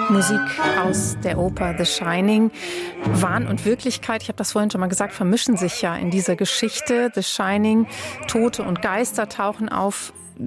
Musik aus der Oper The Shining. Wahn und Wirklichkeit, ich habe das vorhin schon mal gesagt, vermischen sich ja in dieser Geschichte. The Shining, Tote und Geister tauchen auf.